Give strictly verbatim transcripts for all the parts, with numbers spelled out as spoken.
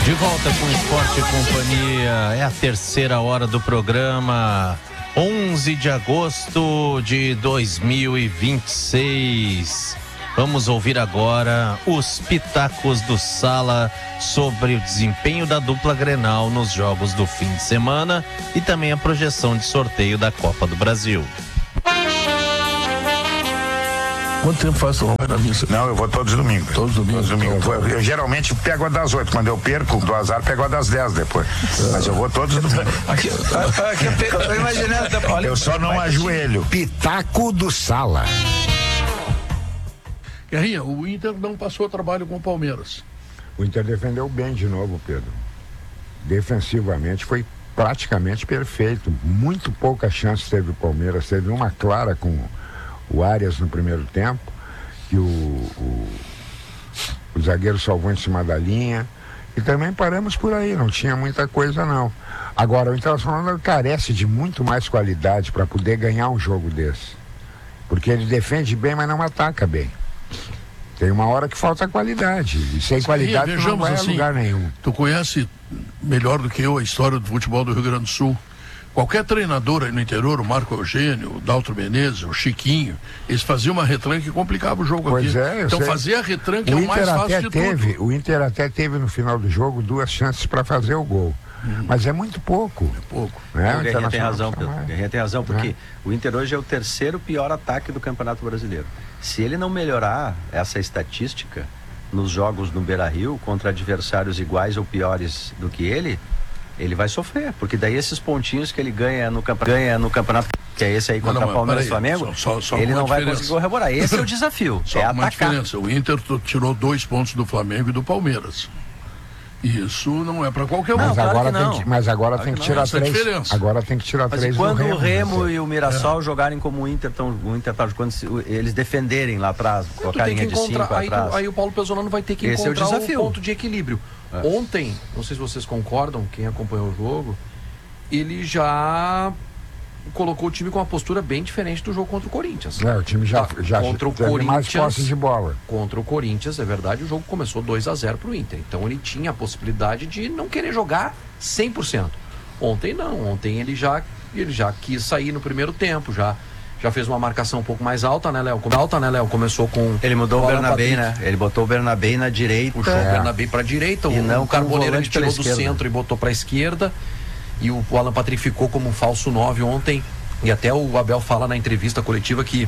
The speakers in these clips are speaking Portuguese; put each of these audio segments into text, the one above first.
De volta com Esporte e Companhia, é a terceira hora do programa, onze de agosto de dois mil e vinte e seis. Vamos ouvir agora os pitacos do Sala sobre o desempenho da dupla Grenal nos jogos do fim de semana e também a projeção de sorteio da Copa do Brasil. Quanto tempo faz o Romero na missa? Não, eu vou todos os domingos. Todos os domingos? Todos os domingos. Eu, eu geralmente pego a das oito. Quando eu perco do azar, pego a das dez depois. Mas eu vou todos os domingos. Aqui, aqui, aqui, eu imaginando. Olha, eu só não ajoelho. Pitaco do Sala. Guerrinha, o Inter não passou trabalho com o Palmeiras. O Inter defendeu bem de novo, Pedro. Defensivamente foi praticamente perfeito. Muito pouca chance teve o Palmeiras. Teve uma clara com o Arias no primeiro tempo, que o, o, o zagueiro salvou em cima da linha, e também paramos por aí, não tinha muita coisa não. Agora, o Internacional carece de muito mais qualidade para poder ganhar um jogo desse, porque ele defende bem, mas não ataca bem. Tem uma hora que falta qualidade, e sem Sim, qualidade não vai assim, a lugar nenhum. Tu conhece melhor do que eu a história do futebol do Rio Grande do Sul. Qualquer treinador aí no interior, o Marco Eugênio, o Daltro Menezes, o Chiquinho, eles faziam uma retranca e complicava o jogo pois aqui. É, então sei. fazer a retranca o é o Inter mais fácil até de teve, tudo. O Inter até teve no final do jogo duas chances para fazer o gol. Hum. Mas é muito pouco. É pouco. Né? O Guerrinha tem razão, Pedro. O Guerrinha tem razão, porque é. o Inter hoje é o terceiro pior ataque do Campeonato Brasileiro. Se ele não melhorar essa estatística nos jogos no Beira-Rio contra adversários iguais ou piores do que ele, ele vai sofrer, porque daí esses pontinhos que ele ganha no, campe... ganha no campeonato, que é esse aí contra não, não, Palmeiras e Flamengo, só, só, só ele não vai diferença. conseguir corroborar. Esse é o desafio, só é uma atacar. Diferença. O Inter tirou dois pontos do Flamengo e do Palmeiras. Isso não é para qualquer um. Mas, claro agora, que tem que, mas agora claro tem que, que tirar três. Diferença. Agora tem que tirar mas três. Quando do Remo, o Remo né? e o Mirassol é. jogarem como o Inter, tão, o Inter tá, quando se, eles defenderem lá atrás, colocar a linha de cinco aí, atrás. Tu, aí o Paulo Pesolano vai ter que Esse encontrar é o, o ponto de equilíbrio. É. Ontem, não sei se vocês concordam, quem acompanhou o jogo, ele já colocou o time com uma postura bem diferente do jogo contra o Corinthians. É, o time já, tá, já contra o teve Corinthians, mais posse de bola. Contra o Corinthians, é verdade, o jogo começou dois a zero pro Inter. Então ele tinha a possibilidade de não querer jogar cem por cento. Ontem não, ontem ele já, ele já quis sair no primeiro tempo, já, já fez uma marcação um pouco mais alta, né, Léo? Alta, né, Léo? Começou com... Ele mudou o Bernabé, né? Ele botou o Bernabé na direita. Puxou é. o Bernabé pra direita, e o, não o Carboneiro ele tirou do esquerda. centro e botou pra esquerda. E o, o Alan Patrick ficou como um falso nove ontem. E até o Abel fala na entrevista coletiva que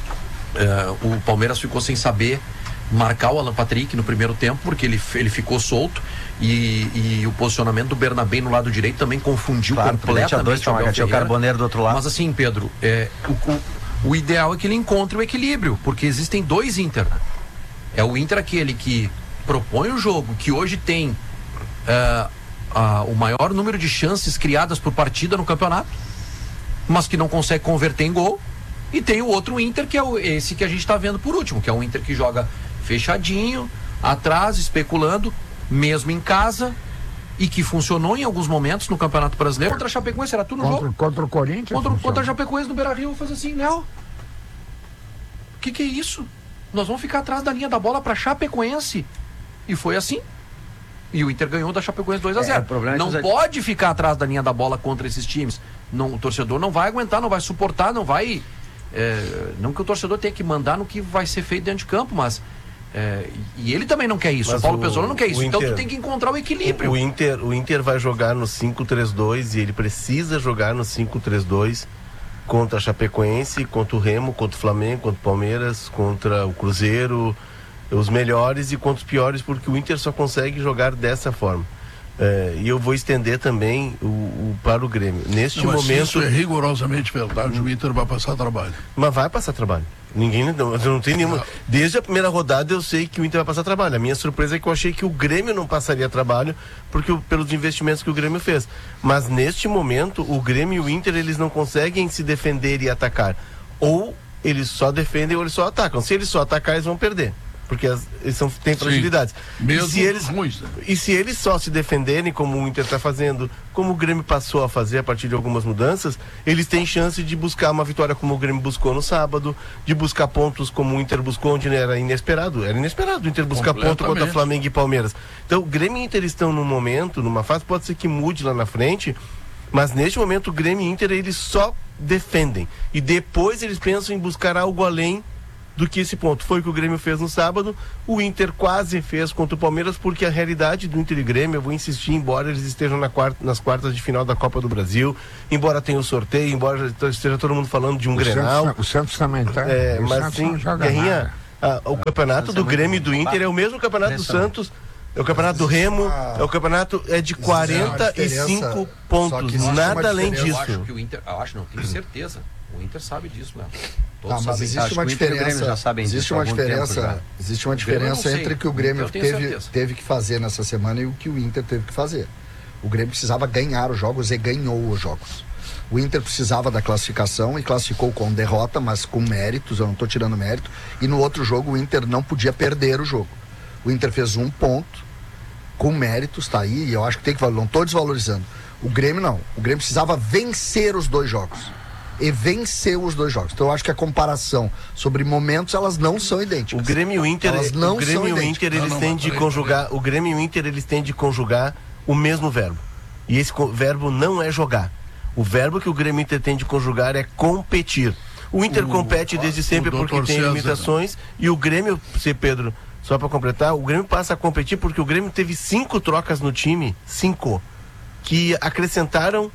uh, o Palmeiras ficou sem saber marcar o Alan Patrick no primeiro tempo, porque ele, ele ficou solto e, e o posicionamento do Bernabé no lado direito também confundiu claro, completamente dois o Abel Ferreira. O Carboneiro do outro lado. Mas assim, Pedro, é, o, o, o ideal é que ele encontre o equilíbrio, porque existem dois Inter. É o Inter aquele que propõe o jogo, que hoje tem uh, uh, o maior número de chances criadas por partida no campeonato, mas que não consegue converter em gol, e tem o outro Inter, que é o, esse que a gente está vendo por último, que é um Inter que joga fechadinho, atrás, especulando, mesmo em casa, e que funcionou em alguns momentos no Campeonato Brasileiro. Contra a Chapecoense, era tudo no contra, jogo? Contra o Corinthians? Contra, contra a Chapecoense no Beira-Rio, faz assim, Léo, o que que é isso? Nós vamos ficar atrás da linha da bola para Chapecoense, e foi assim. E o Inter ganhou da Chapecoense dois a zero. É, não é pode ficar atrás da linha da bola contra esses times. Não, o torcedor não vai aguentar, não vai suportar, não vai... É, não que o torcedor tenha que mandar no que vai ser feito dentro de campo, mas... É, e ele também não quer isso. Mas o Paulo Pesolano não quer isso. Então Inter, tu tem que encontrar o equilíbrio. O, o, Inter, o Inter vai jogar no cinco três dois e ele precisa jogar no cinco três dois contra a Chapecoense, contra o Remo, contra o Flamengo, contra o Palmeiras, contra o Cruzeiro... os melhores e contra os piores, porque o Inter só consegue jogar dessa forma. É, e eu vou estender também o, o, para o Grêmio. Neste não, mas momento. Isso é rigorosamente verdade, hum. o Inter vai passar trabalho. Mas vai passar trabalho. Ninguém não, não tem nenhuma. Desde a primeira rodada eu sei que o Inter vai passar trabalho. A minha surpresa é que eu achei que o Grêmio não passaria trabalho, porque pelos investimentos que o Grêmio fez. Mas neste momento, o Grêmio e o Inter, eles não conseguem se defender e atacar. Ou eles só defendem ou eles só atacam. Se eles só atacar, eles vão perder. porque as, eles são, têm fragilidades. Mesmo e se eles ruins, né? E se eles só se defenderem, como o Inter está fazendo, como o Grêmio passou a fazer a partir de algumas mudanças, eles têm chance de buscar uma vitória como o Grêmio buscou no sábado, de buscar pontos como o Inter buscou, onde era inesperado. Era inesperado o Inter buscar ponto contra Flamengo e Palmeiras. Então, o Grêmio e Inter estão num momento, numa fase, pode ser que mude lá na frente, mas neste momento o Grêmio e Inter, eles só defendem. E depois eles pensam em buscar algo além do que esse ponto. Foi o que o Grêmio fez no sábado, o Inter quase fez contra o Palmeiras, porque a realidade do Inter e Grêmio, eu vou insistir, embora eles estejam na quarta, nas quartas de final da Copa do Brasil, embora tenha o sorteio, embora esteja todo mundo falando de um o Grenal. Santos, o Santos também tá. É, o mas Santos sim, Guerrinha, a, o campeonato do Grêmio e do Inter é o mesmo campeonato do Santos, é o campeonato do Remo, é o campeonato é de quarenta e cinco pontos, nada além disso. Eu acho que o Inter, eu acho, não, tenho certeza. O Inter sabe disso, né? Tá, mas existe uma diferença, existe uma diferença, existe uma diferença entre o que o Grêmio teve, teve que fazer nessa semana e o que o Inter teve que fazer. O Grêmio precisava ganhar os jogos e ganhou os jogos. O Inter precisava da classificação e classificou com derrota, mas com méritos, eu não estou tirando mérito. E no outro jogo o Inter não podia perder o jogo. O Inter fez um ponto com méritos, tá aí, e eu acho que tem que valorizar, não estou desvalorizando. O Grêmio não, o Grêmio precisava vencer os dois jogos. E venceu os dois jogos. Então eu acho que a comparação sobre momentos, elas não são idênticas. O Grêmio e o Inter, elas não o Grêmio são e o Inter, eles têm de conjugar, o Grêmio e o Inter, eles têm de conjugar o mesmo verbo. E esse verbo não é jogar. O verbo que o Grêmio e o Inter tem de conjugar é competir. O Inter o, compete desde sempre porque tem limitações, e o Grêmio, se Pedro, só para completar, o Grêmio passa a competir porque o Grêmio teve cinco trocas no time, cinco, que acrescentaram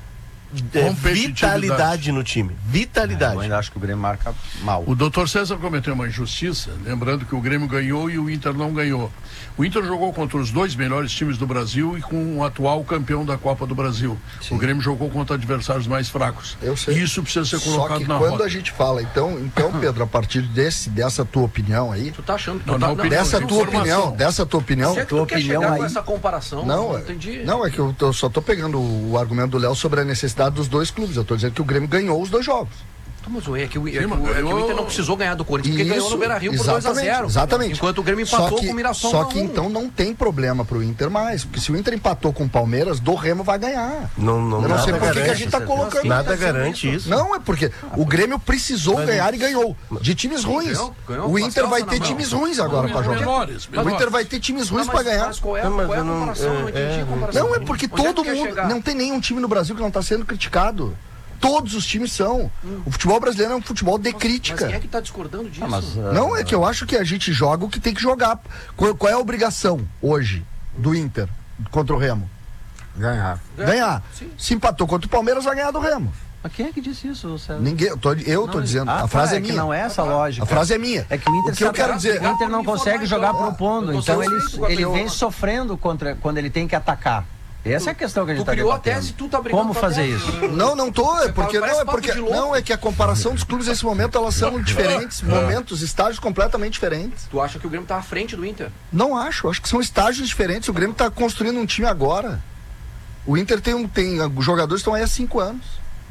É, vitalidade no time. Vitalidade. É, eu ainda acho que o Grêmio marca mal. O doutor César cometeu uma injustiça, lembrando que o Grêmio ganhou e o Inter não ganhou. O Inter jogou contra os dois melhores times do Brasil e com o atual campeão da Copa do Brasil. Sim. O Grêmio jogou contra adversários mais fracos. Eu sei. Isso precisa ser colocado Só que na quando roda. a gente fala, então, então Pedro, a partir desse, dessa tua opinião aí... Tu tá achando que... Não, tu tá, não, não, dessa não, tua opinião, dessa tua opinião... Se é que tua tu quer opinião chegar aí... com essa comparação, não, não entendi. Não, é que eu, tô, eu só tô pegando o argumento do Léo sobre a necessidade dos dois clubes. Eu tô dizendo que o Grêmio ganhou os dois jogos. Mas é que o, é que o, é que o Inter não precisou ganhar do Corinthians, porque Isso, ganhou no Beira-Rio por dois a zero. Exatamente. Enquanto o Grêmio empatou só que, com o Mirassol. Só que então não tem problema pro Inter mais, porque se o Inter empatou com o Palmeiras, do Remo vai ganhar. Não, não, Eu não sei por que garante, a gente tá colocando. Nada garante isso. Não, é porque o Grêmio precisou mas ganhar e ganhou. De times ruins. Ganhou, ganhou, o Inter vai ter times ruins agora para jogar. Menores, menores. O Inter vai ter times ruins para ganhar. Mas qual é, não, qual é a comparação? Não, não entendi a comparação. Não, é porque Onde todo é mundo. Não tem nenhum time no Brasil que não tá sendo criticado. Todos os times são. Hum. O futebol brasileiro é um futebol de mas, crítica. Mas quem é que está discordando disso? Ah, mas, uh, não, é que eu acho que a gente joga o que tem que jogar. Qual, qual é a obrigação hoje do Inter contra o Remo? Ganhar. Ganhar. Sim. Se empatou contra o Palmeiras, vai ganhar do Remo. Mas quem é que disse isso, César? Ninguém, eu tô, eu tô dizendo. Ah, a frase tá, é, é minha. Que não é essa lógica. A frase é minha. É que o Inter, o que eu quero dizer, o Inter não consegue jogar propondo. Então ele, ele vem eu... sofrendo contra, quando ele tem que atacar. Essa é a questão que a gente está debatendo. Tu criou a tese, tu tá brigando. Como fazer isso? Não, não tô, é porque não é porque não é que a comparação dos clubes nesse momento elas são diferentes, momentos, estágios completamente diferentes. Tu acha que o Grêmio tá à frente do Inter? Não acho, acho que são estágios diferentes. O Grêmio está construindo um time agora. O Inter tem um tem os jogadores estão aí há cinco anos.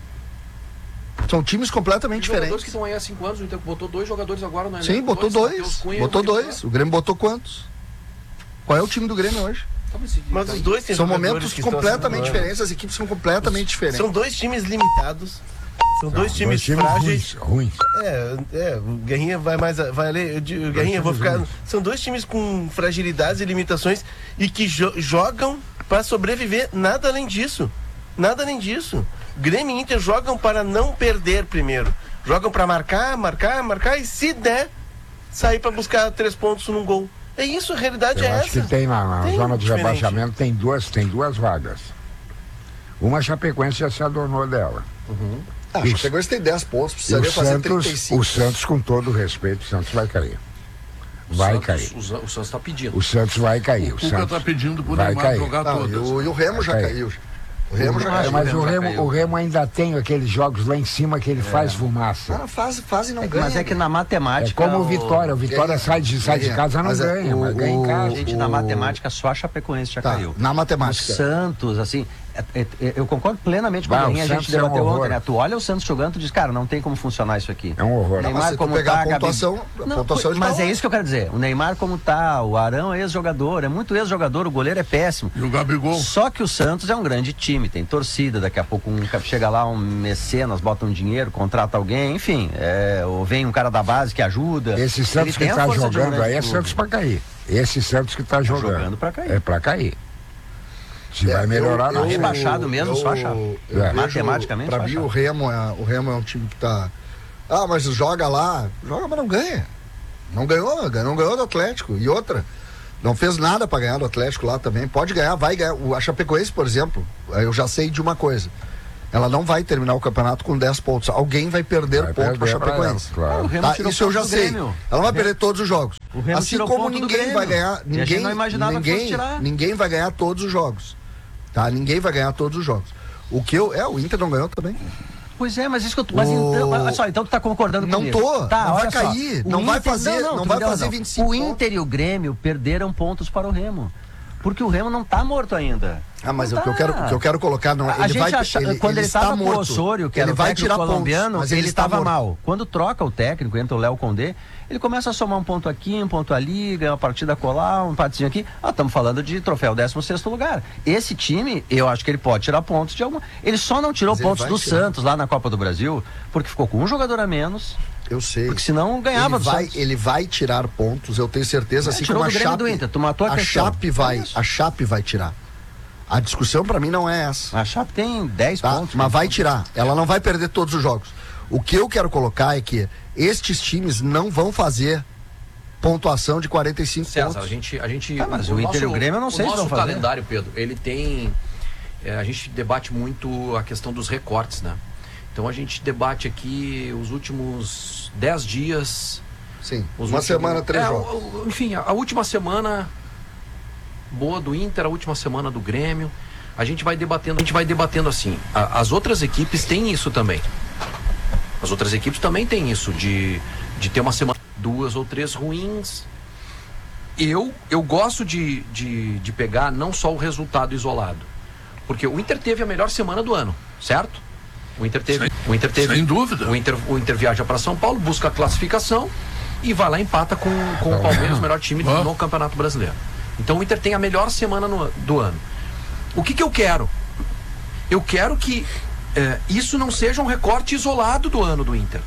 São times completamente diferentes. Os jogadores que estão aí há cinco anos, o Inter botou dois jogadores agora, não é? Sim, botou dois. dois. Cunha, botou dois. O Grêmio botou quantos? Qual é o time do Grêmio hoje? Mas os dois são momentos completamente diferentes, as equipes são completamente diferentes. São dois times limitados. São dois não, times, dois times frágeis. Ruins. ruins. É, é, o Guerrinha vai mais. Vai ler. O Guerrinha, vou ficar. Ruins. São dois times com fragilidades e limitações e que jo jogam para sobreviver, nada além disso. Nada além disso. Grêmio e Inter jogam para não perder primeiro. Jogam para marcar, marcar, marcar e se der, sair para buscar três pontos num gol. É isso, a realidade Eu é acho essa. que tem na, na tem zona de diferente. rebaixamento tem duas, tem duas vagas. Uma Chapecoense já se adornou dela. Uhum. Ah, a Chapecoense tem dez pontos, precisaria o fazer Santos, trinta e cinco. O Santos, com todo o respeito, o Santos vai cair. Vai Santos, cair. O, o Santos está pedindo. O Santos vai cair. O o Cuca Santos está pedindo pro vai Neymar cair. jogar Não, todas. E o, e o Remo vai já cair. caiu. O Remo já mas caiu. mas o, já Remo, caiu. o Remo ainda tem aqueles jogos lá em cima que ele é. faz fumaça. Ah, faz, faz e não é, ganha. Mas é que na matemática... É como o o Vitória. O Vitória é, sai, de, sai de casa, não mas é, ganha, o, mas ganha em casa. Gente, o, na matemática só a Chapecoense já tá, caiu. Na O matemática. Santos, assim, eu concordo plenamente com bah, o Guerrinha, a gente debateu é um ontem, né? Tu olha o Santos jogando, tu diz, cara, não tem como funcionar isso aqui. É um horror. O Neymar, não, como pegar tá, a pontuação, Gabi... a pontuação não, mas é isso que eu quero dizer. O Neymar como tá, o Arão é ex-jogador, é muito ex-jogador, o goleiro é péssimo. E o Gabigol. Só que o Santos é um grande time, tem torcida, daqui a pouco um, chega lá um mecenas, bota um dinheiro, contrata alguém, enfim, é, ou vem um cara da base que ajuda. Esse Santos que tá jogando aí é Santos pra cair. Esse Santos que tá jogando, jogando pra cair. é pra cair. Se é, vai melhorar, eu, não. Eu, rebaixado mesmo, eu, só achar. É. Matematicamente, pra mim, o Remo, é, o Remo é um time que tá... Ah, mas joga lá. Joga, mas não ganha. Não ganhou, não ganhou do Atlético. E outra, não fez nada pra ganhar do Atlético lá também. Pode ganhar, vai ganhar. O, a Chapecoense, por exemplo, eu já sei de uma coisa. Ela não vai terminar o campeonato com dez pontos. Alguém vai perder vai ponto perder pra Chapecoense. Pra ela, claro. Tá, isso eu já sei. Ela não vai perder todos os jogos. Assim como ninguém vai ganhar. Ninguém, não imaginava ninguém, que fosse ninguém vai ganhar todos os jogos. Tá? Ninguém vai ganhar todos os jogos. O que eu. É, o Inter não ganhou também. Pois é, mas isso que eu tô. Mas o... então, olha só, então tu tá concordando não comigo. Não tô. Tá, não vai só, cair. Não vai Inter, fazer, não, não, não vai entendeu, fazer não. vinte e cinco. O Inter pontos. E o Grêmio perderam pontos para o Remo. Porque o Remo não tá morto ainda. Ah, mas não o, tá. que eu quero, o que eu quero colocar não é. A ele gente vai, acha, ele, quando ele estava com o Osório, que ele era o vai tirar colombiano, pontos, ele estava morto. mal. Quando troca o técnico, entra o Léo Condé, ele começa a somar um ponto aqui, um ponto ali, ganha uma partida colar, um partizinho aqui. Ah, estamos falando de troféu décimo sexto lugar. Esse time, eu acho que ele pode tirar pontos de alguma. Ele só não tirou mas pontos do tirar. Santos lá na Copa do Brasil, porque ficou com um jogador a menos. Eu sei. Porque senão ganhava ele do vai, Santos. Ele vai tirar pontos, eu tenho certeza, é, assim como a Chape. Do Inter, tu matou a, a questão. Chape vai, é a Chape vai tirar. A discussão pra mim não é essa. A Chape tem dez tá? pontos. Mas vai tirar. Ela não vai perder todos os jogos. O que eu quero colocar é que estes times não vão fazer pontuação de quarenta e cinco César, pontos. A gente, a gente, tá, mas o, o Inter nosso, e o Grêmio eu não sei se vão fazer. O calendário, Pedro, ele tem... É, a gente debate muito a questão dos recortes, né? Então a gente debate aqui os últimos dez dias... Sim, uma últimos, semana, três é, jogos. Enfim, a, a última semana boa do Inter, a última semana do Grêmio. A gente vai debatendo, a gente vai debatendo assim. A, as outras equipes têm isso também. As outras equipes também têm isso de, de ter uma semana, duas ou três ruins. Eu, eu gosto de, de, de pegar não só o resultado isolado. Porque o Inter teve a melhor semana do ano, certo? O Inter teve. Sem, o Inter teve sem dúvida. O Inter, o Inter viaja para São Paulo, busca a classificação e vai lá e empata com, com o Palmeiras, o melhor time oh. no Campeonato Brasileiro. Então o Inter tem a melhor semana no, do ano. O que que eu quero? Eu quero que é, isso não seja um recorte isolado do ano do Inter.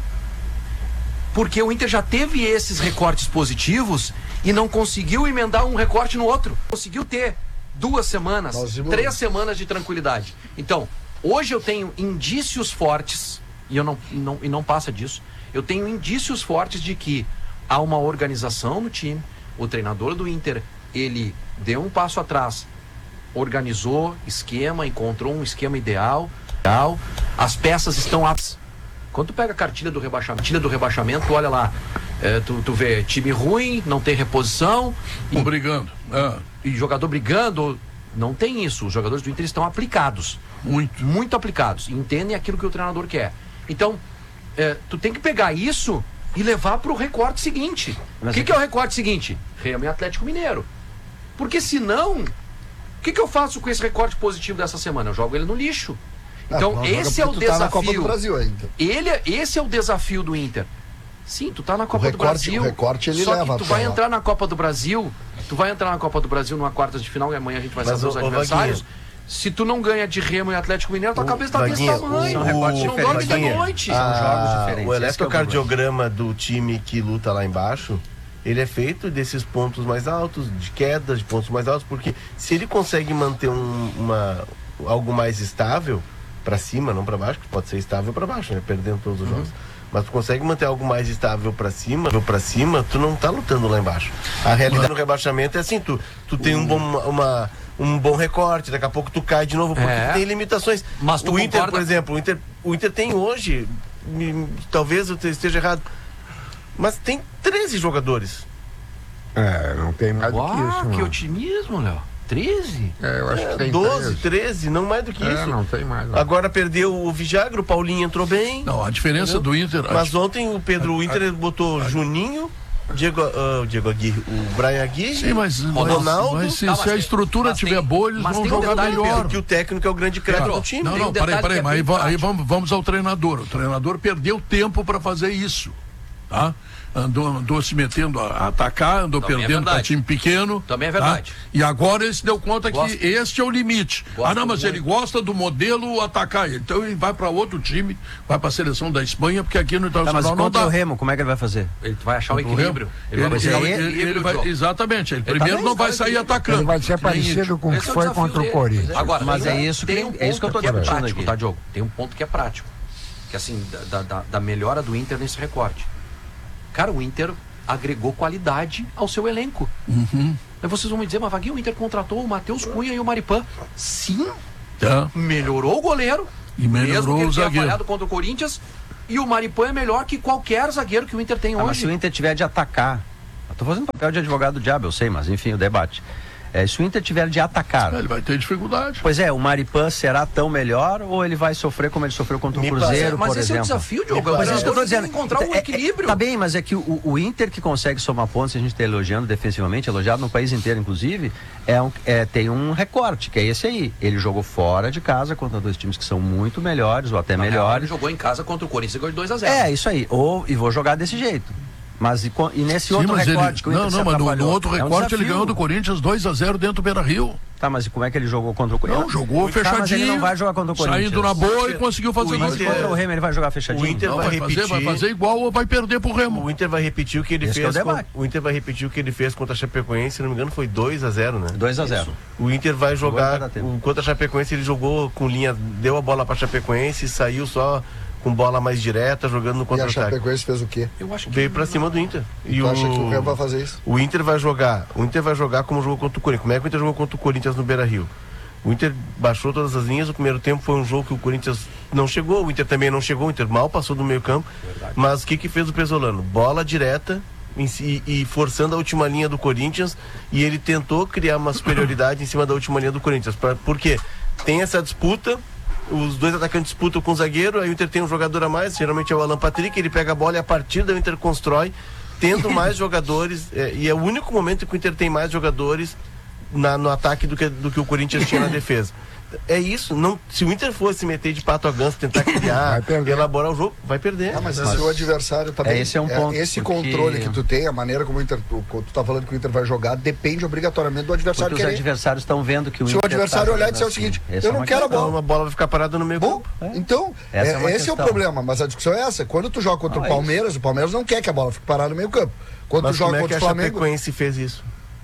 Porque o Inter já teve esses recortes positivos e não conseguiu emendar um recorte no outro. Conseguiu ter duas semanas, três semanas de tranquilidade. Então, hoje eu tenho indícios fortes, e, eu não, não, e não passa disso, eu tenho indícios fortes de que há uma organização no time. O treinador do Inter, ele deu um passo atrás, organizou esquema, encontrou um esquema ideal, ideal. As peças estão aptas. Quando tu pega a cartilha do rebaixamento, cartilha do rebaixamento, tu olha lá, é, tu, tu vê time ruim, não tem reposição. E, brigando. Ah. E jogador brigando, não tem isso. Os jogadores do Inter estão aplicados. Muito. Muito aplicados. Entendem aquilo que o treinador quer. Então, é, tu tem que pegar isso e levar para o recorte seguinte. O que, que é o recorte seguinte? Remo e Atlético Mineiro. Porque senão, o que, que eu faço com esse recorte positivo dessa semana? Eu jogo ele no lixo. Então, ah, esse é o desafio. Tá na Copa do Brasil ainda. Ele, esse é o desafio do Inter. Sim, tu tá na Copa recorte, do Brasil. O recorte ele só leva. que tu vai lá. entrar na Copa do Brasil, tu vai entrar na Copa do Brasil numa quarta de final, e amanhã a gente vai Mas saber o, os adversários. Se tu não ganha de Remo e Atlético Mineiro, tua o, cabeça tá desse tamanho. São recortes não dorme da noite. A, São jogos diferentes. O eletrocardiograma é o do time que luta lá embaixo, ele é feito desses pontos mais altos, de quedas de pontos mais altos, porque se ele consegue manter um, uma, algo mais estável para cima, não para baixo, que pode ser estável para baixo, né? Perdendo todos os uhum. jogos. Mas tu consegue manter algo mais estável para cima, para cima, tu não tá lutando lá embaixo. A realidade no rebaixamento é assim, tu, tu tem um bom, uma, um bom recorte, daqui a pouco tu cai de novo, porque é. tem limitações. Mas tu o Inter, concorda? por exemplo, o Inter, o Inter tem hoje, talvez eu esteja errado, mas tem treze jogadores. É, não tem mais Uau, do que isso. Que não. otimismo, Léo. treze? É, eu acho é, que tem doze, treze. treze, não mais do que é, isso. não tem mais. Não. Agora perdeu o Vijagra, o Paulinho entrou bem. Não, a diferença entendeu? do Inter... Mas ontem o Pedro, o Inter a, botou a, Juninho, Diego, uh, Diego Aguirre, o Brian Aguirre, sim, mas, o Ronaldo. Mas se, tá, mas se a estrutura tem, tiver boa, eles vão jogar um melhor. Porque o técnico é o grande crédito do time. Não, não, um peraí, peraí, mas aí, aí vamos, vamos ao treinador. O treinador perdeu tempo para fazer isso, tá? Andou, andou se metendo a, a atacar, andou também perdendo é para time pequeno. Também é verdade. Tá? E agora ele se deu conta Gosto. que este é o limite. Gosto ah, não, mas muito. Ele gosta do modelo atacar. Então ele vai para outro time, vai para a seleção da Espanha, porque aqui no Internacional tá, mas não dá. o Remo, como é que ele vai fazer? Ele vai achar o equilíbrio. Ele, ele vai achar o equilíbrio. Ele, ele vai, exatamente. Ele, ele primeiro não vai sair atacando. Ele vai ser parecido com o que foi contra o Corinthians. Agora, mas é isso que, um é isso que eu estou discutindo aqui. Tá, Diogo? Tem um ponto que é prático. Que assim, da, da, da melhora do Inter nesse recorte. Cara, o Inter agregou qualidade ao seu elenco. Uhum. Aí vocês vão me dizer, mas Vaguinho, o Inter contratou o Matheus Cunha e o Maripan. Sim, tá. Melhorou o goleiro. E melhorou mesmo que o ele tenha falhado contra o Corinthians. E o Maripan é melhor que qualquer zagueiro que o Inter tem ah, hoje. Mas se o Inter tiver de atacar, eu tô fazendo papel de advogado do diabo, eu sei, mas enfim, o debate. É, se o Inter tiver de atacar... Ele vai ter dificuldade. Pois é, o Maripan será tão melhor ou ele vai sofrer como ele sofreu contra o Cruzeiro, mas por esse exemplo? é o desafio, Diogo. Mas é isso que eu tô dizendo. Encontrar um é, equilíbrio. É, tá bem, mas é que o, o Inter que consegue somar pontos, se a gente está elogiando defensivamente, elogiado no país inteiro, inclusive, é um, é, tem um recorte, que é esse aí. Ele jogou fora de casa contra dois times que são muito melhores, ou até Na melhores. Real, ele jogou em casa contra o Corinthians e ganhou de dois a zero. É, isso aí. Ou, e vou jogar desse jeito. Mas e, e nesse Sim, outro recorte ele, que o Inter Não, não, mas no, no outro recorte é um ele ganhou do Corinthians dois a zero dentro do Beira-Rio. Tá, mas e como é que ele jogou contra o Corinthians? Não, jogou tá, fechadinho. Mas ele não vai jogar contra o Corinthians. Saindo na boa e conseguiu fazer mais. Mas contra o Remo ele vai jogar fechadinho? O Inter não, vai, vai repetir. Fazer, vai fazer igual ou vai perder pro Remo. O Inter vai repetir o que ele Esse fez. É o, com, o Inter vai repetir o que ele fez contra a Chapecoense, se não me engano foi dois a zero, né? dois a zero. O Inter vai jogar o, contra a Chapecoense, ele jogou com linha, deu a bola pra Chapecoense, saiu só com bola mais direta, jogando no contra-ataque. E a Chapecoense fez o quê? Eu acho que veio pra cima do Inter. E tu o... acha que o Remo vai fazer isso? O Inter vai jogar, o Inter vai jogar como jogou contra o Corinthians. Como é que o Inter jogou contra o Corinthians no Beira-Rio? O Inter baixou todas as linhas, o primeiro tempo foi um jogo que o Corinthians não chegou, o Inter também não chegou, o Inter mal passou do meio campo. Verdade. Mas o que que fez o Pesolano? Bola direta e, e forçando a última linha do Corinthians, e ele tentou criar uma superioridade em cima da última linha do Corinthians. Pra, por quê? Tem essa disputa, os dois atacantes disputam com o zagueiro, aí o Inter tem um jogador a mais, geralmente é o Alan Patrick, ele pega a bola e a partir daí o Inter constrói, tendo mais jogadores, é, e é o único momento que o Inter tem mais jogadores na, no ataque do que, do que o Corinthians tinha na defesa. É isso, não, se o Inter fosse meter de pato a ganso, tentar criar, elaborar o jogo, vai perder. Ah, mas, mas se o adversário também. É, esse é um ponto. É, esse porque... controle que tu tem, a maneira como o Inter, tu, tu tá falando que o Inter vai jogar, depende obrigatoriamente do adversário. Porque os querer. adversários estão vendo que o se Inter. Se o adversário tá olhar e disser assim. o seguinte, Essa eu é não quero questão. a bola. A bola vai ficar parada no meio Bom, campo. é. Então, é, é esse questão. É o problema, mas a discussão é essa. Quando tu joga contra não, o Palmeiras, é o Palmeiras não quer que a bola fique parada no meio campo. Quando mas tu joga como é contra que o Flamengo. A Chapecoense fez isso.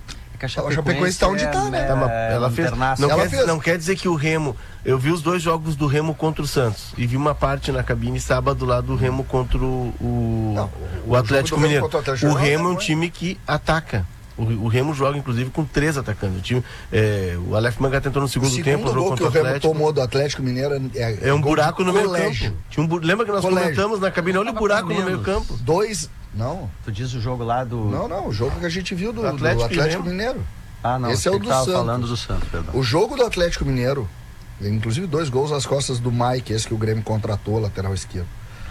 A Chapecoense está onde está, né? É, ela fez. Não, ela quer, fez. não quer dizer que o Remo. Eu vi os dois jogos do Remo contra o Santos e vi uma parte na cabine sábado lá do Remo contra o, o, não, o, o Atlético Mineiro. O, Atlético o Remo é um time que ataca. O, o Remo joga inclusive com três atacantes. O, time, é, o Aleph Manga tentou no segundo, o tempo. O segundo gol que o Remo tomou do Atlético Mineiro é, é um buraco no meio campo. Tinha um, lembra que nós colégio. comentamos na cabine? Olha o buraco no meio campo. Dois. Não. Tu diz o jogo lá do. Não, não. O jogo que a gente viu do, do Atlético, do Atlético Mineiro. Ah, não. Esse é o do Santos. Falando do Santos, perdão. O jogo do Atlético Mineiro, inclusive dois gols às costas do Mike, esse que o Grêmio contratou, lateral esquerdo.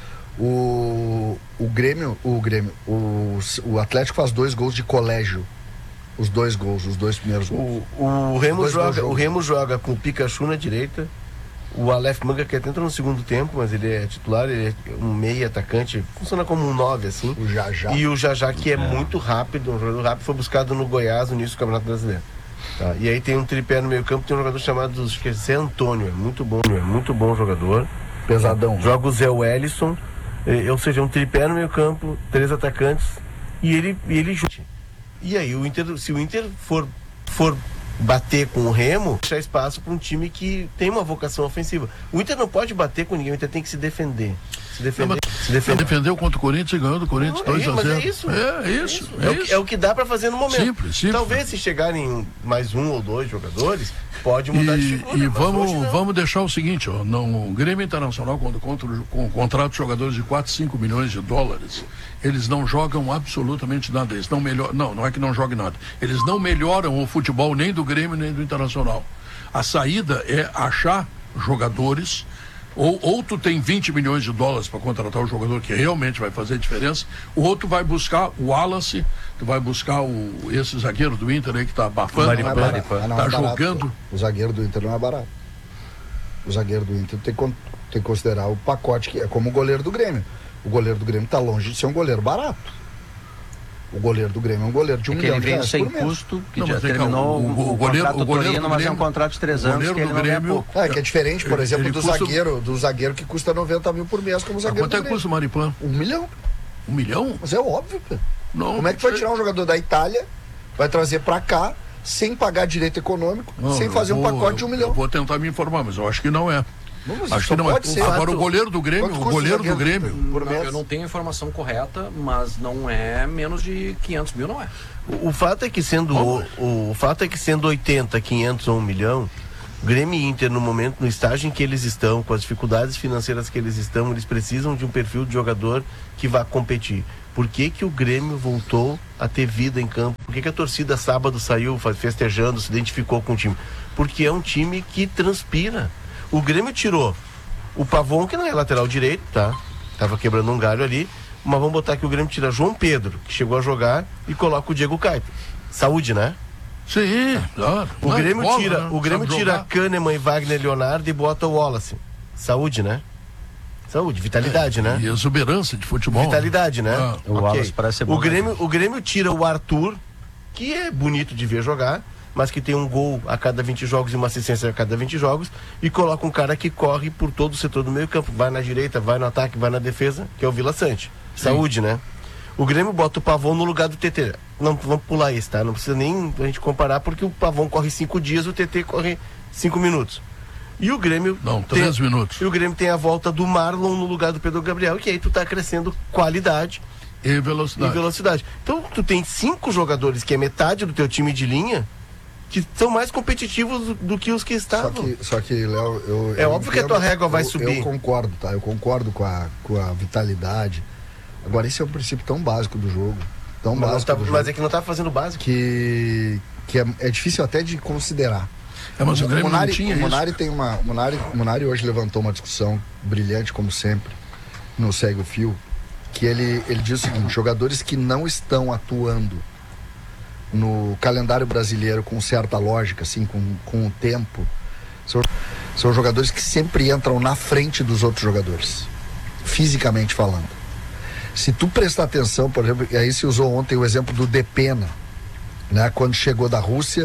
O, o Grêmio, o Grêmio, o, o Atlético faz dois gols de colégio. Os dois gols, os dois primeiros gols. O, o, Remo, joga, o Remo joga com o Pikachu na direita. O Aleph Manga que entra no segundo tempo, mas ele é titular, ele é um meio atacante, funciona como um nove, assim. O Jajá. E o Jajá, que é, é muito rápido, um jogador rápido, foi buscado no Goiás no início do Campeonato Brasileiro. Tá? E aí tem um tripé no meio campo, tem um jogador chamado Zé Antônio, é muito bom, é muito bom jogador. Pesadão. Joga o Zé Wellison, é, ou seja, um tripé no meio campo, três atacantes, e ele, e ele junta. E aí, o Inter, se o Inter for, for bater com o Remo, deixar espaço para um time que tem uma vocação ofensiva. O Inter não pode bater com ninguém, o Inter tem que se defender. Se defender. Não, se defender. Defendeu contra o Corinthians e ganhou do Corinthians dois a zero. É isso. É, é isso. É, é, isso. é o que dá para fazer no momento. Simples, simples. Talvez se chegarem mais um ou dois jogadores, pode mudar e, de figura. E vamos, vamos deixar o seguinte, ó, não, o Grêmio Internacional, quando contra, com contrato de jogadores de quatro, cinco milhões de dólares, eles não jogam absolutamente nada. Eles não melhoram. Não, não é que não joguem nada. Eles não melhoram o futebol nem do Grêmio nem do Internacional. A saída é achar jogadores Ou, ou tu tem vinte milhões de dólares para contratar o jogador que realmente vai fazer diferença, ou tu vai buscar o Wallace, tu vai buscar o, esse zagueiro do Inter aí que tá abafando, Maripã, tá, Maripã. tá Não, é jogando. O zagueiro do Inter não é barato. O zagueiro do Inter tem, tem que considerar o pacote que é como o goleiro do Grêmio. O goleiro do Grêmio tá longe de ser um goleiro barato. O goleiro do Grêmio é um goleiro de um é milhão ele de reais sem por mês. custo, que não, já o, terminou o, o, goleiro, contrato o goleiro Torino, do mas Grêmio, é um contrato de três anos que ele não ganha pouco. É, que é diferente, por exemplo, ele do custa... zagueiro, do zagueiro que custa noventa mil por mês, como o zagueiro Quanto é que custa o Maripã? Um milhão. Um milhão? Mas é óbvio, pô. Não, como é que vai tirar um jogador da Itália, vai trazer pra cá, sem pagar direito econômico, não, sem fazer vou, um pacote de um milhão? Eu vou tentar me informar, mas eu acho que não é. Vamos, acho que não pode é. ser. Agora o goleiro do Grêmio, o goleiro do Grêmio. Por mês? Eu não tenho a informação correta, mas não é menos de quinhentos mil, não é. O, o fato é que sendo o, o, o fato é que sendo oitenta, quinhentos ou um milhão, Grêmio e Inter no momento, no estágio em que eles estão, com as dificuldades financeiras que eles estão, eles precisam de um perfil de jogador que vá competir. Por que que o Grêmio voltou a ter vida em campo? Por que que a torcida sábado saiu festejando, se identificou com o time? Porque é um time que transpira. O Grêmio tirou o Pavon, que não é lateral direito, tá? Tava quebrando um galho ali. Mas vamos botar que o Grêmio tira João Pedro, que chegou a jogar, e coloca o Diego Caio. Saúde, né? Sim, claro. O não, Grêmio bola, tira, né? o Grêmio tira Kahneman e Wagner Leonardo e bota o Wallace. Saúde, né? Saúde, vitalidade, é, né? E exuberância de futebol. Vitalidade, né? Ah. O, okay. Wallace parece bom, o Grêmio, o Grêmio tira o Arthur, que é bonito de ver jogar, mas que tem um gol a cada vinte jogos e uma assistência a cada vinte jogos, e coloca um cara que corre por todo o setor do meio campo, vai na direita, vai no ataque, vai na defesa, que é o Vila Sante. Saúde, Sim. né? O Grêmio bota o Pavon no lugar do T T. Não, vamos pular isso, tá? Não precisa nem a gente comparar, porque o Pavon corre cinco dias, o T T corre cinco minutos. E o Grêmio... Não, três tem, minutos. E o Grêmio tem a volta do Marlon no lugar do Pedro Gabriel, que aí tu tá crescendo qualidade e velocidade. E velocidade. Então tu tem cinco jogadores, que é metade do teu time de linha, que são mais competitivos do, do que os que estavam. Só que, só que Léo, eu... É eu óbvio entendo, que a tua régua vai eu, subir. Eu concordo, tá? Eu concordo com a, com a vitalidade. Agora, esse é um princípio tão básico do jogo. Tão mas, básico tá, do mas jogo, é que não tá fazendo básico. Que, que é, é difícil até de considerar. É, mas o, o Grêmio Munari, não tinha o Munari isso. tem uma... O Munari, o Munari hoje levantou uma discussão brilhante, como sempre, no Segue o Fio, que ele, ele diz o seguinte: jogadores que não estão atuando no calendário brasileiro com certa lógica, assim, com, com o tempo, são, são jogadores que sempre entram na frente dos outros jogadores, fisicamente falando. Se tu prestar atenção, por exemplo, e aí se usou ontem o exemplo do Depena, né, quando chegou da Rússia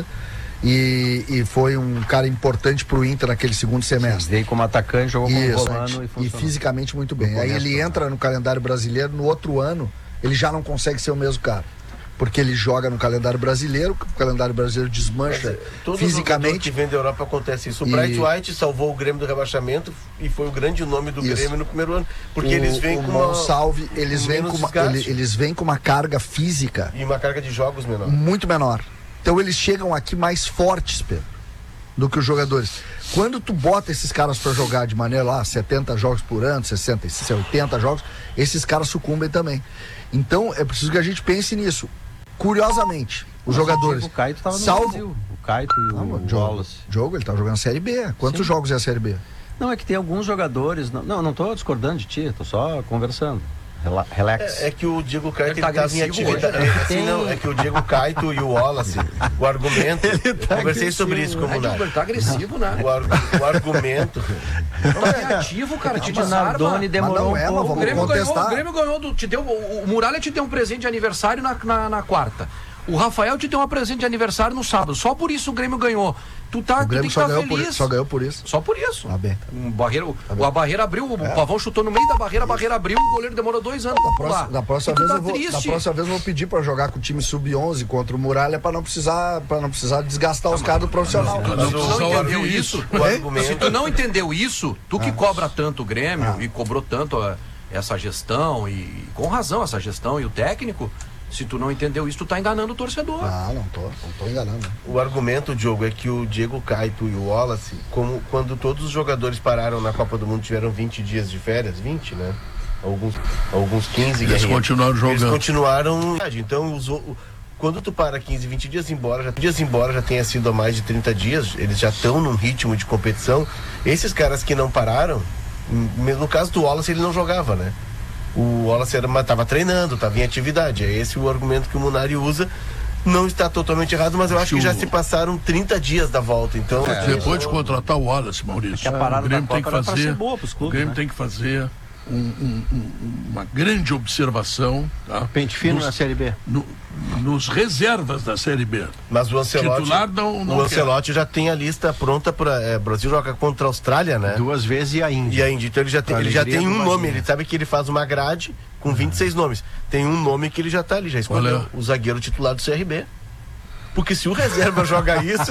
e, e foi um cara importante pro Inter naquele segundo semestre. Sim, veio como atacante, jogou como Isso, romano e funcionou. E fisicamente muito bem. Aí ele entra no calendário brasileiro, no outro ano ele já não consegue ser o mesmo cara, porque ele joga no calendário brasileiro, o calendário brasileiro desmancha Todo fisicamente. Que vem da Europa acontece isso. O e... Bright White salvou o Grêmio do rebaixamento e foi o grande nome do isso. Grêmio no primeiro ano, porque o, eles vêm o com uma Monsalve, eles vêm com uma, ele, eles vêm com uma carga física e uma carga de jogos menor. Muito menor. Então eles chegam aqui mais fortes, Pedro, do que os jogadores. Quando tu bota esses caras para jogar de maneira lá, setenta jogos por ano, sessenta, oitenta jogos, esses caras sucumbem também. Então é preciso que a gente pense nisso. Curiosamente, os Mas jogadores. O Caio tava no salvo... Brasil. O Caio e o, ah, o jogo, Wallace. Jogo, ele tá jogando Série B. Quantos Sim. jogos é a Série B? Não, é que tem alguns jogadores. Não, não, não tô discordando de ti, tô só conversando. Relax. É, é que o Diego Caio ele tá estava em atividade. É, assim, não, é que o Diego Caio e o Wallace, o argumento. Tá conversei sobre isso com o Munari. Ele tá agressivo, né? O, ar, o argumento. Não é ativo, cara. Te desarma. Demorou não é, um pouco. vamos o Grêmio contestar. ganhou, o Grêmio ganhou do, te deu, o, o Muralha te deu um presente de aniversário na, na, na quarta. O Rafael te deu um presente de aniversário no sábado. Só por isso o Grêmio ganhou. Tu tá, o Grêmio tu tem só, que ganhou tá feliz. por, só ganhou por isso. Só por isso. Ah, bem. Um barreira, tá a barreira abriu, o é. Pavão chutou no meio da barreira, a barreira abriu, o goleiro demorou dois anos da pra próxima, pular. da próxima E vez tá eu vou, triste. da próxima vez eu vou pedir pra jogar com o time sub onze contra o Muralha pra não precisar, pra não precisar desgastar os caras do profissional. Não, Se tu não não entendeu isso, se tu não entendeu isso, tu que ah. cobra tanto o Grêmio ah. e cobrou tanto a, essa gestão, e com razão essa gestão e o técnico, se tu não entendeu isso, tu tá enganando o torcedor. Ah, não tô, não tô enganando. O argumento, Diogo, é que o Diego Caio e o Wallace, como quando todos os jogadores pararam na Copa do Mundo, tiveram vinte dias de férias, vinte, né? Alguns, alguns quinze. Eles continuaram jogando. Eles continuaram. Então, os, quando tu para quinze, vinte dias embora, já, dias embora já tenha sido há mais de trinta dias, eles já estão num ritmo de competição. Esses caras que não pararam, No caso do Wallace, ele não jogava, né? O Wallace estava treinando, estava em atividade. É esse o argumento que o Munari usa. Não está totalmente errado, mas eu acho que já se passaram trinta dias da volta. Então, é, depois de contratar o Wallace, Maurício, é o Grêmio tem que fazer, boa pros clubes, o Grêmio né? tem que fazer um, um, um, uma grande observação, tá? Pente fino nos, na Série B. No, nos reservas da Série B. Mas o Ancelotti, titular não, não o Ancelotti já tem a lista pronta para é, Brasil joga contra a Austrália, né? Duas vezes e a Índia. E a Índia, então ele já tem, ele já tem um nome, ele sabe que ele faz uma grade com vinte e seis nomes. Tem um nome que ele já tá ali, já escolheu, o zagueiro titular do C R B. Porque se o reserva joga isso,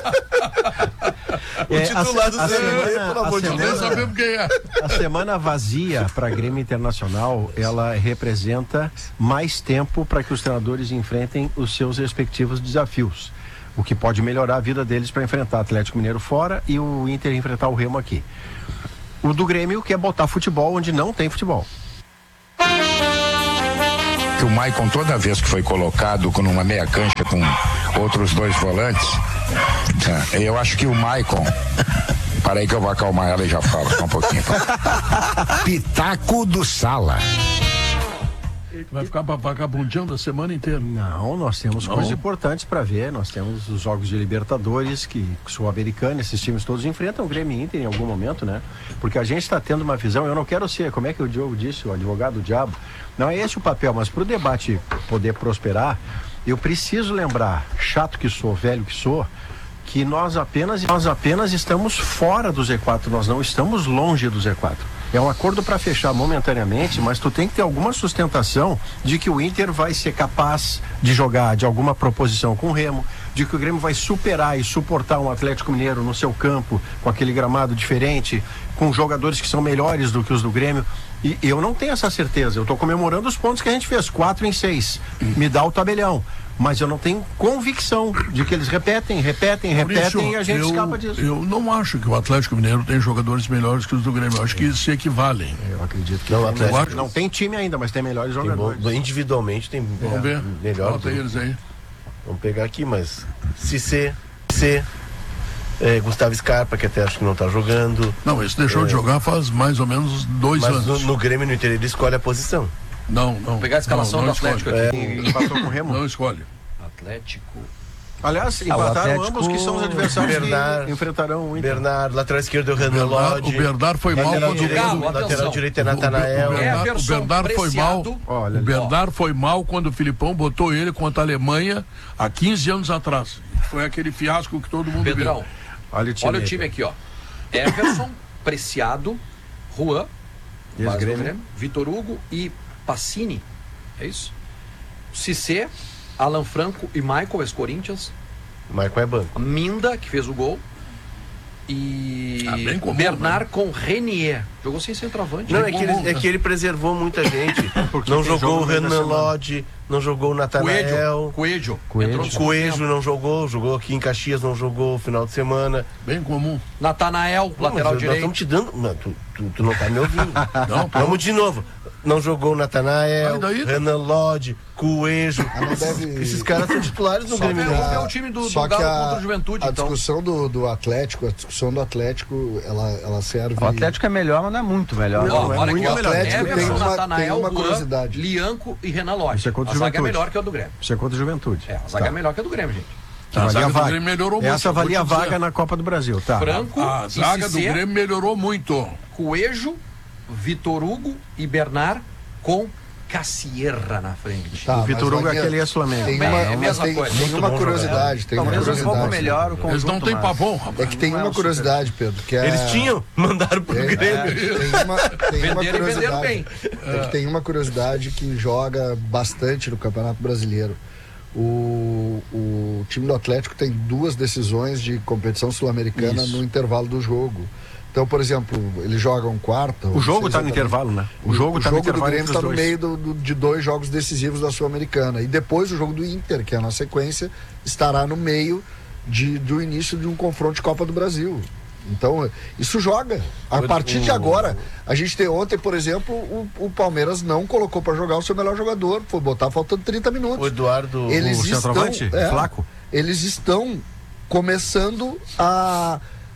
o é, titular do a, a C R B, semana, pelo amor de Deus, sabemos quem é. A semana vazia para Grêmio Internacional, ela representa mais tempo para que os treinadores enfrentem os seus respectivos desafios, o que pode melhorar a vida deles para enfrentar Atlético Mineiro fora e o Inter enfrentar o Remo aqui. O do Grêmio quer botar futebol onde não tem futebol. Que o Maicon, toda vez que foi colocado com uma meia cancha com outros dois volantes, eu acho que o Maicon, para aí que eu vou acalmar ela e já falo só um pouquinho. Pitaco do Sala. Vai ficar vagabundeando a semana inteira. Não, nós temos Não. coisas importantes para ver. Nós temos os jogos de Libertadores, que sul-americana, esses times todos enfrentam o Grêmio e Inter em algum momento, né? Porque a gente está tendo uma visão, eu não quero ser, como é que o Diogo disse, o advogado do diabo, não é esse o papel, mas para o debate poder prosperar, eu preciso lembrar, chato que sou, velho que sou, que nós apenas, nós apenas estamos fora do Z quatro, nós não estamos longe do Z quatro. É um acordo para fechar momentaneamente, mas tu tem que ter alguma sustentação de que o Inter vai ser capaz de jogar de alguma proposição com o Remo, de que o Grêmio vai superar e suportar um Atlético Mineiro no seu campo, com aquele gramado diferente, com jogadores que são melhores do que os do Grêmio. E eu não tenho essa certeza. Eu estou comemorando os pontos que a gente fez, quatro em seis. Me dá o tabelião. Mas eu não tenho convicção de que eles repetem, repetem, repetem Maurício, e a gente eu, escapa disso. Eu não acho que o Atlético Mineiro tem jogadores melhores que os do Grêmio. Eu acho que se equivalem. Eu acredito que não, o Atlético Atlético não tem time ainda, mas tem melhores tem jogadores. Bom, individualmente tem Vamos ver. melhor. Bota eles aí. Vamos pegar aqui, mas Cissé, C, é, Gustavo Scarpa, que até acho que não está jogando. Não, esse deixou é, de jogar faz mais ou menos dois mas anos. No, no Grêmio no Inter ele escolhe a posição. Não, não. Vou pegar a escalação não, não do Atlético escolhe. aqui. É, empatou com o Remo. Não escolhe. Atlético. Aliás, Ah, empataram Atlético, ambos que são os adversários Bernard, que enfrentarão o Inter. Bernard, lateral esquerdo é o Renan Bernard, Lodge. o Bernard foi mal lateral quando direito, Galo, lateral atenção. direito é O, Natanael. o, É a Bernard, o versão Bernard foi mal. Preciado. Olha, O Bernard foi mal quando o Filipão botou ele contra a Alemanha há quinze anos atrás. Foi aquele fiasco que todo mundo Pedrão, viu. olha o time, olha o time aqui, ó. Everson, Preciado, Juan, E base do Grêmio? Grêmio, Vitor Hugo e Pacini. É isso? Cissé, Alan Franco e Michael, ex-Corinthians. Michael é banco. Minda, que fez o gol. E Ah, bem comum, Bernard com Renier. Jogou sem centroavante. Não, né? é que, ele, é que ele preservou muita gente. Porque Não tem jogou jogo o no meio da Renan semana. Lodge, não jogou o Natanael. Coelho. Coelho. Entrou no segundo Coelho tempo. não jogou, jogou aqui em Caxias, não jogou no final de semana. Bem comum. Natanael, Não, lateral mas nós direito. estamos te dando. Não, tu, tu, tu não tá me ouvindo. Não, pô. Vamos de novo. Não jogou o Natanael, Aí daí- Renan Lodge, Coelho. Ah, não deve- Esses caras são titulares no Só Grêmio. que né? a- É o time do, do Só Galo que a, contra o Juventude, a então. discussão do, do Atlético, a discussão do Atlético, ela, ela serve. O Atlético é melhor, mas não é muito melhor. Ó, Não, é olha muito aqui, ó, melhor. Atlético Everson, tem uma- Natanael, tem uma Juan, curiosidade. Lianco e Renan Lodge. Isso é contra A o zaga é Juventude. melhor que a do Grêmio. Isso é contra o Juventude. É, a zaga Tá. é melhor que a do Grêmio, gente. A Valia zaga a do vaga. Grêmio melhorou muito. Essa eu vou valia a te dizer. vaga na Copa do Brasil, tá? Franco, A e zaga do Cissé, Grêmio melhorou muito. Coelho, Vitor Hugo e Bernard com Cassierra na frente. Tá, O Vitor mas Hugo é Wagner, aquele sul-americano. Tem É, uma, é a mas mesma tem, coisa. tem Muito uma bom curiosidade, tem uma Talvez um pouco curiosidade. melhor o conjunto. Eles não têm mas- pavão, rapaz. É que tem Não é uma um curiosidade, Pedro, que é... Eles tinham, mandaram pro É, Grêmio. tem uma, tem uma Venderam e venderam curiosidade. bem. É que tem uma curiosidade que joga bastante no Campeonato Brasileiro. O, o time do Atlético tem duas decisões de competição sul-americana Isso. no intervalo do jogo. Então, por exemplo, eles jogam quarta. O jogo está tá no intervalo, né? O jogo o tá no jogo do intervalo Grêmio entre está os no dois. meio do, do- de dois jogos decisivos da Sul-Americana. E depois o jogo do Inter, que é na sequência, estará no meio de, do início de um confronto de Copa do Brasil. Então, isso joga. A partir de agora, a gente tem ontem, por exemplo, o, o Palmeiras não colocou para jogar o seu melhor jogador. Foi botar faltando trinta minutos. O Eduardo. Eles o estão, centroavante, é, Flaco. eles estão começando a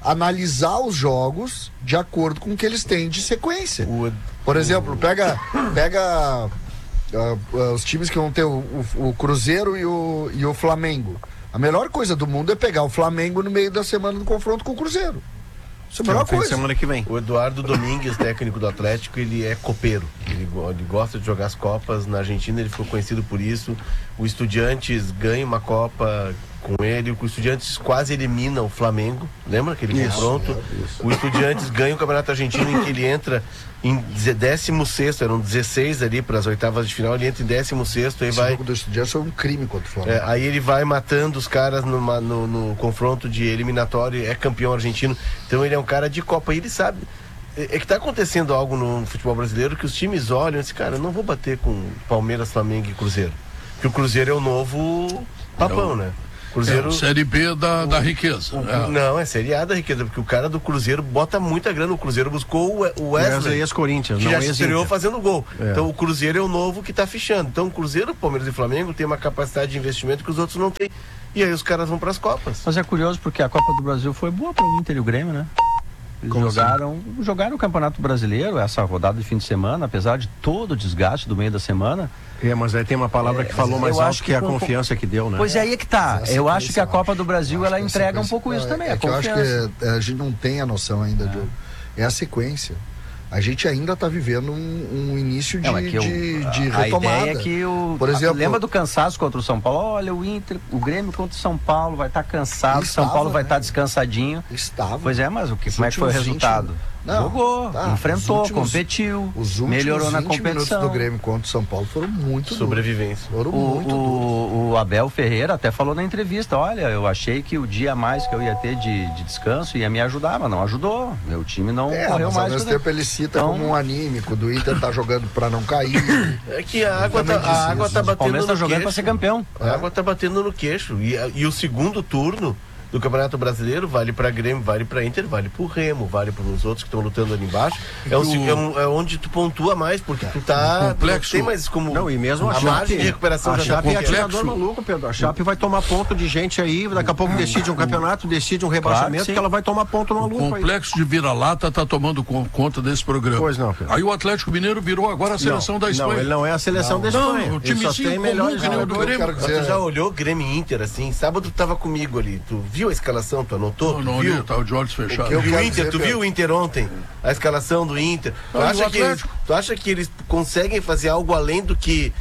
analisar os jogos de acordo com o que eles têm de sequência. Por exemplo, pega, pega uh, uh, os times que vão ter o, o, o Cruzeiro e o, e o Flamengo. A melhor coisa do mundo é pegar o Flamengo no meio da semana do confronto com o Cruzeiro. Isso é a melhor coisa. Semana que vem. O Eduardo Domingues, técnico do Atlético, ele é copeiro. Ele, ele gosta de jogar as Copas. Na Argentina ele ficou conhecido por isso. O Estudiantes ganha uma Copa com ele. O Estudiantes quase elimina o Flamengo. Lembra aquele confronto? O Estudiantes ganha o Campeonato Argentino em que ele entra em décimo sexto, eram dezesseis ali para as oitavas de final, ele entra em décimo sexto. Esse vai... jogo do Estudiantes foi um crime contra o Flamengo. É, aí ele vai matando os caras numa, no, no confronto de eliminatório, é campeão argentino. Então ele é um cara de Copa e ele sabe. É, é que está acontecendo algo no futebol brasileiro que os times olham e dizem, cara, eu não vou bater com Palmeiras, Flamengo e Cruzeiro. Porque o Cruzeiro é o novo papão, não. né? Cruzeiro, é, Série B da, o, da riqueza. O, é. Não, é Série A da riqueza, porque o cara do Cruzeiro bota muita grana. O Cruzeiro buscou o Wesley, e as Corinthians, que não já se estreou fazendo gol. É. Então o Cruzeiro é o novo que está fichando. Então o Cruzeiro, Palmeiras e Flamengo tem uma capacidade de investimento que os outros não têm. E aí os caras vão para as Copas. Mas é curioso porque a Copa do Brasil foi boa para o Inter e o Grêmio, né? Eles jogaram, assim? jogaram o Campeonato Brasileiro, essa rodada de fim de semana, apesar de todo o desgaste do meio da semana. É, mas aí tem uma palavra é, que falou mais alto que, que é a confiança que deu, né? Pois é, aí é que tá. Eu acho que a Copa do Brasil, ela entrega um pouco isso também, é a que confiança. Eu acho que a gente não tem a noção ainda, de, é a sequência. A gente ainda está vivendo um, um início de, não, é eu, de, de a retomada. A ideia é que o... Por exemplo, lembra do cansaço contra o São Paulo? Olha, o Inter, o Grêmio contra o São Paulo vai estar tá cansado, estava, São Paulo vai estar né? tá descansadinho. Estava. Pois é, mas o que, como é que foi o resultado? vinte... Não, Jogou, tá, enfrentou, últimos, competiu, os melhorou na competição. Os minutos do Grêmio contra o São Paulo foram muito sobrevivência. Foram o, muito o, o Abel Ferreira até falou na entrevista, olha, eu achei que o dia a mais que eu ia ter de, de descanso ia me ajudar, mas não ajudou. Meu time não é, correu mas mais. Ao mesmo tempo ele cita então, como um anímico do Inter tá jogando para não cair. É que a água tá, a água tá batendo. O Palmeiras tá no jogando para ser campeão. A água tá batendo no queixo e, e o segundo turno do Campeonato Brasileiro vale para Grêmio, vale para Inter, vale para o Remo, vale para os outros que estão lutando ali embaixo. É, o, é, um, é onde tu pontua mais, porque tu tá complexo. Tu não tem mais como não, e mesmo a, a margem de recuperação a já Chape tá é atirador maluco, Pedro. A Chape vai tomar ponto de gente aí, daqui a pouco decide um campeonato, decide um rebaixamento, claro que ela vai tomar ponto no lucro. O complexo aí de vira-lata está tomando conta desse programa. Pois não, Pedro. Aí o Atlético Mineiro virou agora a seleção não, da Espanha. Não, ele não é a seleção não. da Espanha. Não, o time só tem melhores jogadores do Grêmio. Tu já olhou Grêmio e Inter assim? Sábado tu tava comigo ali, tu viu a escalação, tu anotou? Não, não viu? olhei, tava de olhos fechados. Tu viu o Inter, tu viu o Inter ontem? A escalação do Inter. Tu, não, acha que eles, tu acha que eles conseguem fazer algo além do que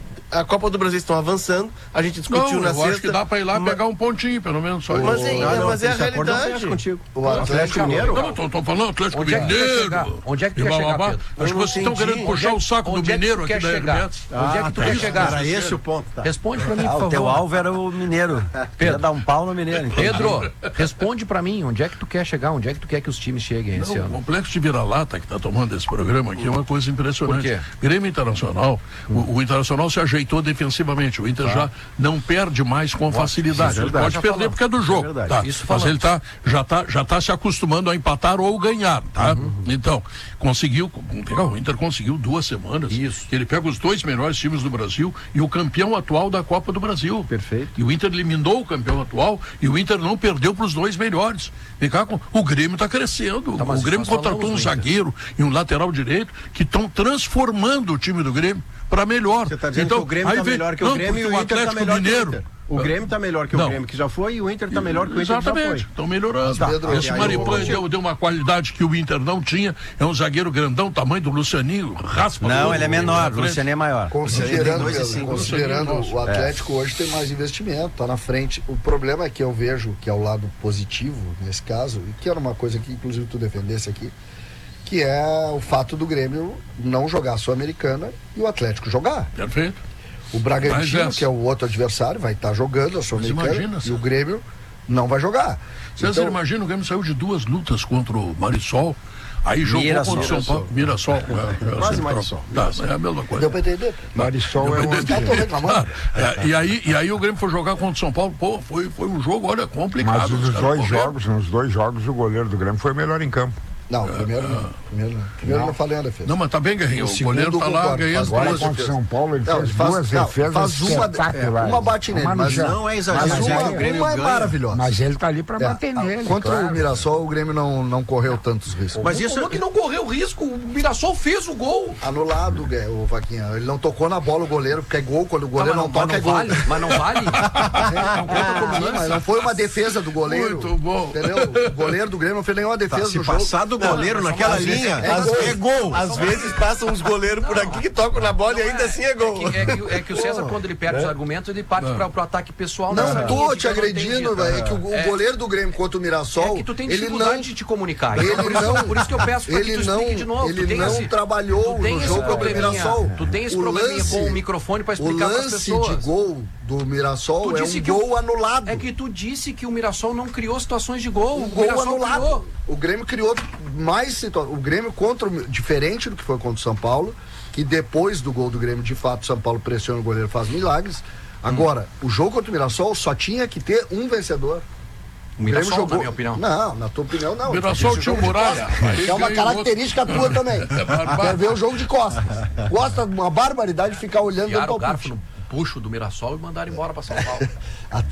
a Copa do Brasil estão avançando, a gente discutiu não, na eu sexta. acho que dá para ir lá mas... pegar um pontinho, pelo menos só. Mas, é, não, mas é a realidade. O Atlético Mineiro? Não, tô, tô falando Atlético Onde Mineiro. É Onde é que tu quer chegar, Pedro? Acho que vocês estão querendo puxar o saco do Mineiro aqui da Hermetos. Onde é que tu quer chegar? Era esse o ponto. Responde para mim, por favor. O teu alvo era o Mineiro. Pedro, dar um pau no Mineiro. Pedro, responde para mim, onde é que tu quer chegar? Onde é que tu quer que os times cheguem esse ano? O complexo de vira-lata que está tomando esse programa aqui é uma coisa impressionante. Por quê? Grêmio Internacional, o Internacional se ajeitou defensivamente. O Inter ah. já não perde mais com facilidade. É ele pode perder falando. porque é do jogo. É tá? Mas ele tá, já está já tá se acostumando a empatar ou ganhar. Tá? Uhum. Então, conseguiu. O Inter conseguiu duas semanas. Isso. Que ele pega os dois melhores times do Brasil e o campeão atual da Copa do Brasil. Perfeito. E o Inter eliminou o campeão atual e o Inter não perdeu para os dois melhores. Vem cá, o Grêmio está crescendo. Tá, o Grêmio contratou um zagueiro e um lateral direito que estão transformando o time do Grêmio para melhor. Você está dizendo então, que o Grêmio está melhor que o não, Grêmio e o Inter está melhor Mineiro, que o Inter. O Grêmio está melhor que o não. Grêmio que já foi e o Inter está melhor que o Inter Exatamente. que já foi. Estão melhorando. Tá. Pedro, esse Maripan deu, deu uma qualidade que o Inter não tinha. É um zagueiro grandão, tamanho do Lucianinho, raspa. Não, ele é menor, o Lucianinho é maior. Considerando, Pedro, considerando o Atlético é. hoje tem mais investimento, está na frente. O problema é que eu vejo que é o lado positivo nesse caso, e que era uma coisa que inclusive tu defendesse aqui, que é o fato do Grêmio não jogar a Sul-Americana e o Atlético jogar. Perfeito. O Bragantino, que é o outro adversário, vai estar tá jogando a Sul-Americana e o Grêmio não vai jogar. Vocês então, imaginam, o Grêmio saiu de duas lutas contra o Marisol, aí jogou Mirassol. contra o São Paulo. Mirassol. É, é, Quase Marisol. Tá, é a mesma coisa. Deu pra entender? Marisol é um... Ah, é, e, aí, e aí o Grêmio foi jogar contra o São Paulo, pô, foi, foi um jogo, olha, complicado. Mas nos dois jogos, nos dois jogos, o goleiro do Grêmio foi melhor em campo. Não, primeiro não. Primeiro não, primeiro não. não falei a defesa. Não, mas tá bem, Guerrinho. O, o goleiro tá lá ganhando agora duas contra São Paulo, ele não, fez, faz duas não, defesas faz uma, é, uma bate nele, mas não é exagero. Mas uma, o uma é maravilhosa. Mas ele tá ali pra é, bater nele. Contra claro. o Mirassol, o Grêmio não, não correu tantos riscos. Mas isso é que não correu risco. O Mirassol fez o gol. Anulado, o Vaquinha. Ele não tocou na bola o goleiro, porque é gol. Quando o goleiro não, não toca, é gol. Vale, mas não vale? Não conta como isso. Mas não foi uma defesa do goleiro. Muito bom. Entendeu? O goleiro do Grêmio não fez nenhuma defesa tá, se no jogo. Se passar do goleiro não, naquela linha, é, é gol. Às vezes passam uns goleiros por aqui que tocam na bola não e ainda é, assim é gol. É que, é que, é que o César, quando ele perde é. os argumentos, ele parte para o ataque pessoal. Não, não tô te agredindo, velho. É que o, é. o goleiro do Grêmio contra o Mirassol. É que tu tem dificuldade não, de te comunicar. Ele por, não, isso, por isso que eu peço para que tu não, explique de novo. Ele não esse, trabalhou no jogo contra o Mirassol. Tu tem esse o probleminha lance, com o microfone para explicar para as pessoas. O lance de gol do Mirassol é um gol anulado. É que tu disse que o Mirassol não criou situações de gol. O gol anulado. O Grêmio criou mais situações. O Grêmio contra o, diferente do que foi contra o São Paulo, que depois do gol do Grêmio, de fato, o São Paulo pressiona o goleiro, faz milagres. Agora, hum. o jogo contra o Mirassol só tinha que ter um vencedor. O Mirassol, jogou... na minha opinião. Não, na tua opinião, não. O Mirassol tinha o Muralha. É uma característica outro... tua também. Quer ver o jogo de costas. Gosta de uma barbaridade de ficar olhando o garfo no puxo do Mirassol e mandaram embora para São Paulo.